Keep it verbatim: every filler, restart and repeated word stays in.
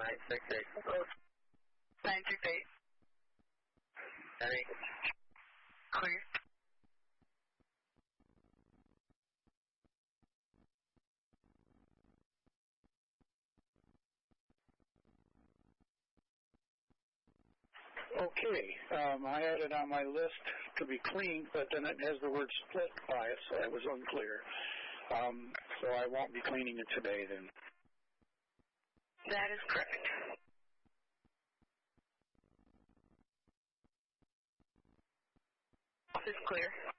nine six eight. nine six eight. Ready? Clear. Okay, um, I had it on my list to be cleaned, but then it has the word split by it, so that was unclear. Um, so I won't be cleaning it today then. That is correct. This is clear.